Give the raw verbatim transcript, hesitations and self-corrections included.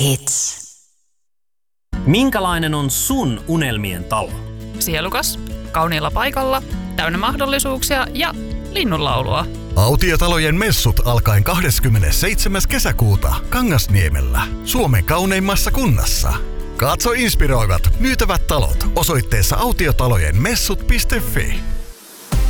It's. Minkälainen on sun unelmien talo? Sielukas, kauniilla paikalla, täynnä mahdollisuuksia ja linnunlaulua. Autiotalojen messut alkaen kahdeskymmenesseitsemäs kesäkuuta Kangasniemellä, Suomen kauneimmassa kunnassa. Katso inspiroivat myytävät talot osoitteessa autiotalojen messut piste fi.